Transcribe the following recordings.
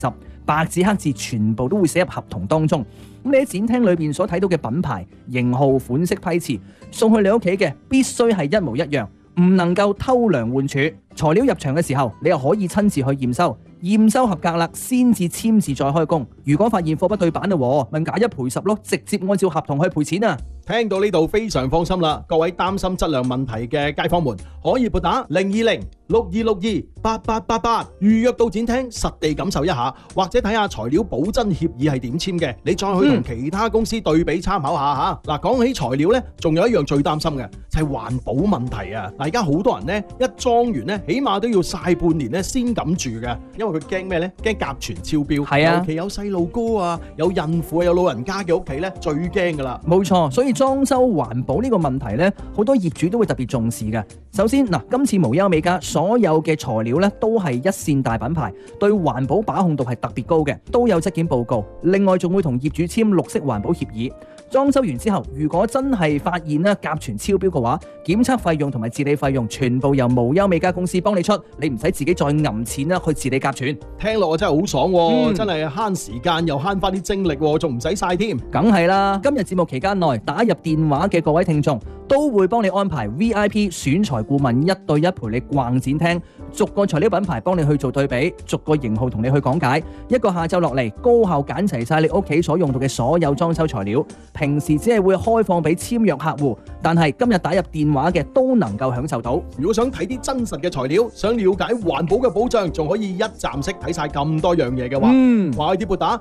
白紙黑字全部都會寫入合同當中。咁你喺展廳裏邊所睇到嘅品牌、型號、款式、批次，送去你屋企嘅必須係一模一樣，唔能夠偷梁換柱。材料入場嘅時候，你又可以親自去驗收。驗收合格啦，先至簽字再開工。如果發現貨不對版喎，咪假一賠十咯，直接按照合同去賠錢啊！ 聽到呢度非常放心啦，各位擔心質量問題嘅街坊們，可以撥打020-6262-8888預約到展廳實地感受一下，或者睇下材料保真協議係點簽嘅，你再去同其他公司對比參考下吓。嗱，講起材料呢，仲有一樣最擔心嘅就係環保問題啊！嗱，而家好多人呢，一裝完呢，起碼都要曬半年呢先敢住嘅，因為佢驚咩呢？驚甲醛超標。係啊，尤其有細路哥啊、有孕婦啊、有老人家嘅屋企呢，最驚噶啦。冇錯，所以裝修環保呢個問題呢，好多業主都會特別重視嘅。首先嗱，今次無憂美家所有嘅材料呢，都係一線大品牌，對環保把控度係特別高嘅，都有質檢報告。另外仲會同業主簽綠色環保協議。裝修完之後，如果真係發現咧甲醛超標嘅話，檢測費用同埋治理費用全部由無憂美家公司幫你出，你唔使自己再揞錢啦去治理甲醛。聽落真係好爽喎，真係慳時間又慳翻啲精力喎，仲唔使曬添。梗係啦，今日節目期間內打入電話嘅各位聽眾，都會幫你安排 VIP 選材顧問1對1陪你逛展廳，逐個材料品牌幫你去做對比，逐個型號同你去講解。一個下晝落嚟，高效揀齊晒你屋企所用到嘅所有裝修材料。平時只係會開放俾簽約客戶，但係今日打入電話嘅都能夠享受到。如果想睇啲真實嘅材料，想了解環保嘅保障，仲可以一站式睇晒咁多樣嘢嘅話，快啲撥打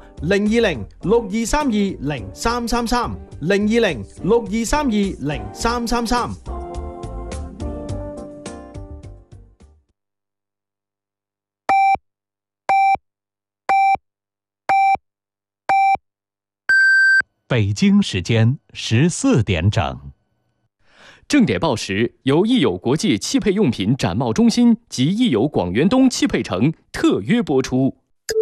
020-6232-0333 020-6232-0333。 北京时间14点整。 正点报时由益友国际汽配用品展贸中心及益友广元东汽配城特约播出。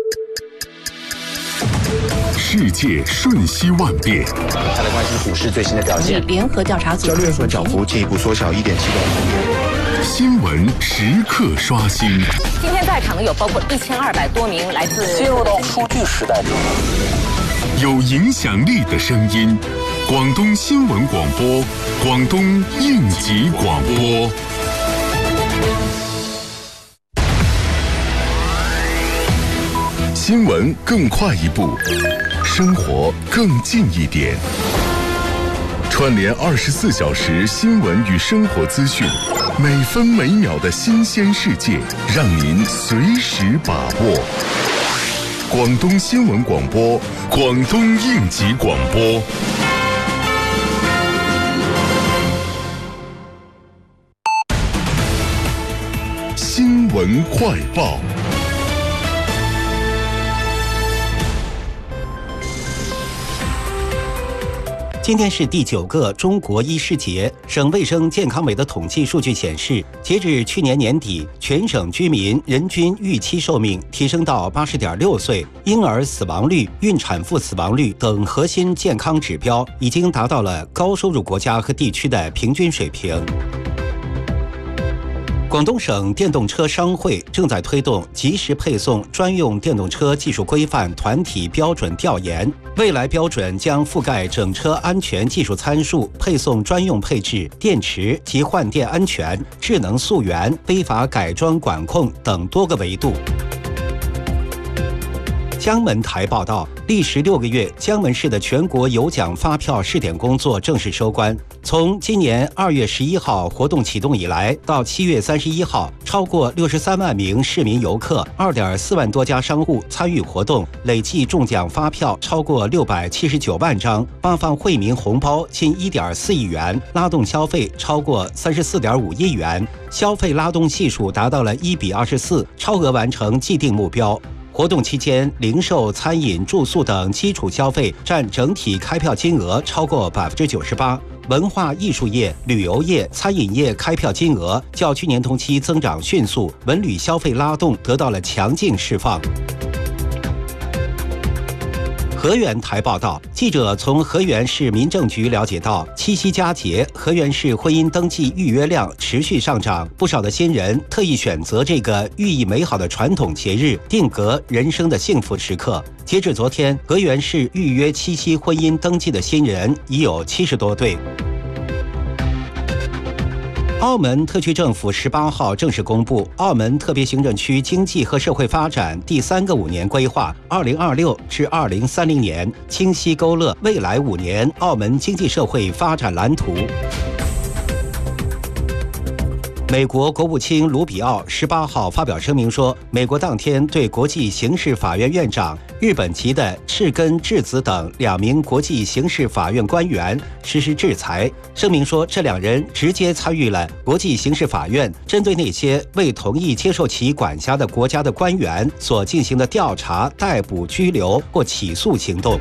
世界瞬息万变， 再来关心股市最新的表现。 联合调查组交易所涨幅进一步缩小1.7%。 新闻时刻刷新。 今天在场的有包括1200多名来自。 进入到数据时代。 有影响力的声音，广东新闻广播，广东应急广播。新闻更快一步，生活更近一点。串联24小时新闻与生活资讯，每分每秒的新鲜世界，让您随时把握。广东新闻广播，广东应急广播。新闻快报。 今天是第9个中国医师节。省卫生健康委的统计数据显示，截至去年年底，全省居民人均预期寿命提升到80.6岁，婴儿死亡率、孕产妇死亡率等核心健康指标已经达到了高收入国家和地区的平均水平。广东省电动车商会正在推动及时配送专用电动车技术规范团体标准调研，未来标准将覆盖整车安全技术参数、配送专用配置、电池及换电安全、智能溯源、非法改装管控等多个维度。江门台报道，历时6个月，江门市的全国有奖发票试点工作正式收官。从今年2月11号活动启动以来，到7月31号，超过63万名市民游客、2.4万多家商户参与活动，累计中奖发票超过679万张，发放惠民红包近1.4亿元，拉动消费超过34.5亿元，消费拉动系数达到了1:24，超额完成既定目标。活动期间，零售、餐饮、住宿等基础消费占整体开票金额超过98%，文化艺术业、旅游业、餐饮业开票金额较去年同期增长迅速，文旅消费拉动得到了强劲释放。核河源台报道，记者从河源市民政局了解到，七夕佳节，河源市婚姻登记预约量持续上涨，不少的新人特意选择这个寓意美好的传统节日，定格人生的幸福时刻。截至昨天，河源市预约七夕婚姻登记的新人已有70多对。澳门特区政府18号正式公布澳门特别行政区经济和社会发展第3个5年规划2026至2030年，清晰勾勒未来5年澳门经济社会发展蓝图。美国国务卿卢比奥18号发表声明说，美国当天对国际刑事法院院长、日本籍的赤根智子等2名国际刑事法院官员实施制裁。声明说，这2人直接参与了国际刑事法院针对那些未同意接受其管辖的国家的官员所进行的调查、逮捕、拘留或起诉行动。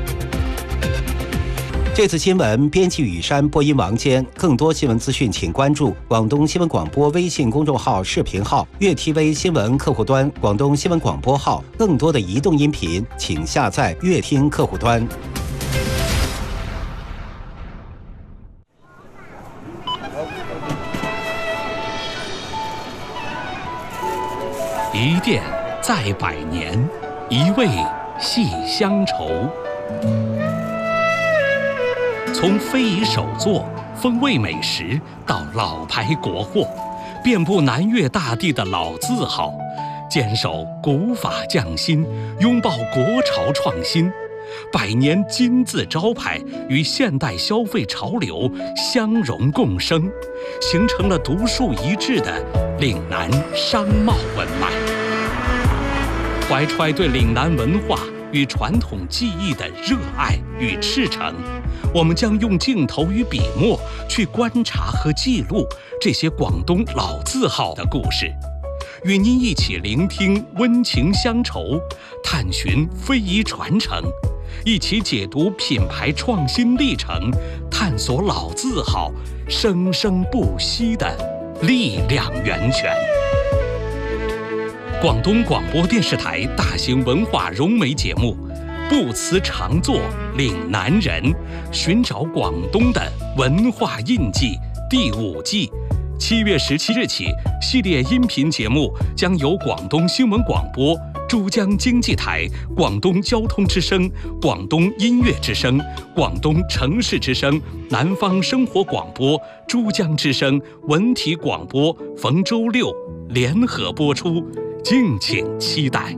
这次新闻编辑雨山，播音王坚。更多新闻资讯，请关注广东新闻广播微信公众号、视频号、粤 TV 新闻客户端、广东新闻广播号。更多的移动音频，请下载粤听客户端。 一店在百年，一味系乡愁。从非遗手作、风味美食到老牌国货，遍布南粤大地的老字号，坚守古法匠心，拥抱国潮创新。百年金字招牌与现代消费潮流相融共生，形成了独树一帜的岭南商贸文脉。怀揣对岭南文化与传统技艺的热爱与赤诚，我们将用镜头与笔墨去观察和记录这些广东老字号的故事，与您一起聆听温情乡愁，探寻非遗传承，一起解读品牌创新历程，探索老字号生生不息的力量源泉。广东广播电视台大型文化融媒节目不辞常作岭南人，寻找广东的文化印记第5季，7月17日起，系列音频节目将由广东新闻广播、珠江经济台、广东交通之声、广东音乐之声、广东城市之声、南方生活广播、珠江之声、文体广播逢周6联合播出，敬请期待。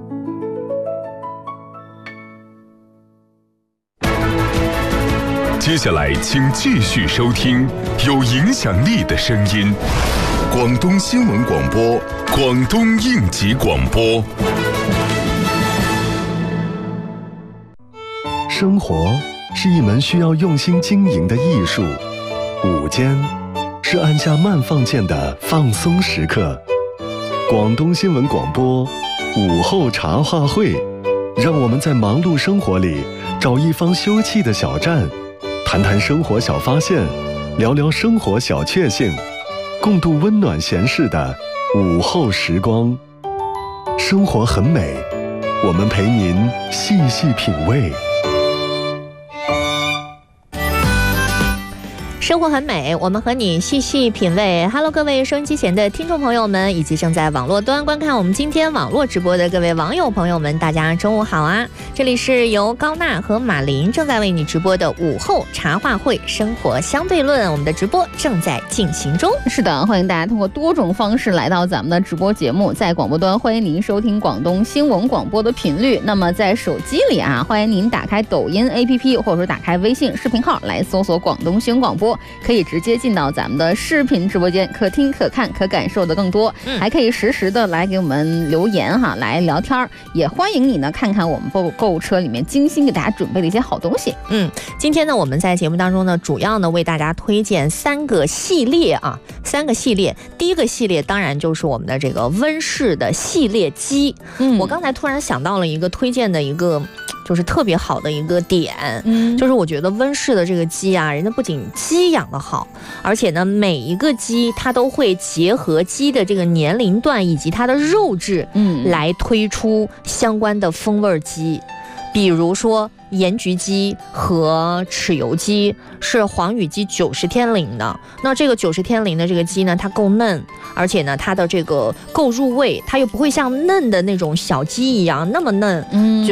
接下来，请继续收听有影响力的声音——广东新闻广播、广东应急广播。 生活是一门需要用心经营的艺术，午间是按下慢放键的放松时刻。广东新闻广播午后茶话会，让我们在忙碌生活里找一方休憩的小站，谈谈生活小发现，聊聊生活小确幸，共度温暖闲适的午后时光。生活很美，我们陪您细细品味。 生活很美，我们和你细细品味。Hello， 各位收音机前的听众朋友们，以及正在网络端观看我们今天网络直播的各位网友朋友们，大家中午好啊！这里是由高娜和马林正在为你直播的午后茶话会生活相对论，我们的直播正在进行中。 是的，欢迎大家通过多种方式来到咱们的直播节目，在广播端欢迎您收听广东新闻广播的频率，那么在手机里啊，欢迎您打开抖音 APP 或者说打开微信视频号来搜索广东新闻广播，可以直接进到咱们的视频直播间，可听可看可感受的更多，还可以实时的来给我们留言哈，来聊天，也欢迎你呢看看我们购物车里面精心给大家准备的一些好东西。 今天呢我们在节目当中呢主要呢为大家推荐3个系列啊，3个系列。第一个系列当然就是我们的这个温室的系列鸡。我刚才突然想到了一个推荐的一个就是特别好的一个点，就是我觉得温室的这个鸡啊，人家不仅鸡养得好，而且呢每一个鸡它都会结合鸡的这个年龄段以及它的肉质，来推出相关的风味鸡。 比如说盐焗鸡和豉油鸡是黄羽鸡90天龄的，那这个90天龄的这个鸡呢，它够嫩，而且呢它的这个够入味，它又不会像嫩的那种小鸡一样那么嫩，